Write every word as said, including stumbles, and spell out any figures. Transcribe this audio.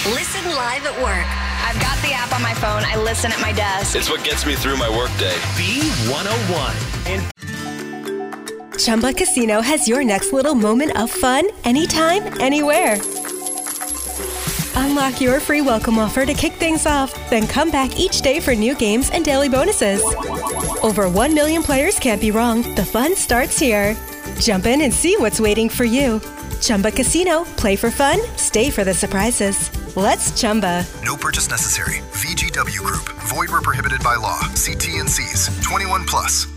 Listen live at work. I've got the app on my phone. I listen at my desk. It's what gets me through my workday. B one oh one. And Chumba Casino has your next little moment of fun anytime, anywhere. Unlock your free welcome offer to kick things off, then come back each day for new games and daily bonuses. Over one million players can't be wrong. The fun starts here. Jump in and see what's waiting for you. Chumba Casino. Play for fun. Stay for the surprises. Let's Chumba. No purchase necessary. V G W Group. Void where prohibited by law. See T N Cs. twenty-one plus.